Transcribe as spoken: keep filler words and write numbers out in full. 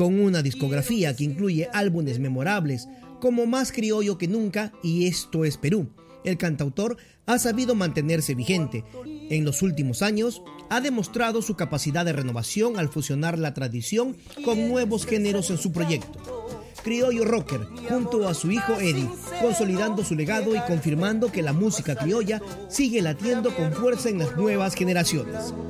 Con una discografía que incluye álbumes memorables como Más Criollo que Nunca y Esto es Perú, el cantautor ha sabido mantenerse vigente. En los últimos años ha demostrado su capacidad de renovación al fusionar la tradición con nuevos géneros en su proyecto. Criollo Rocker, junto a su hijo Eddie, consolidando su legado y confirmando que la música criolla sigue latiendo con fuerza en las nuevas generaciones.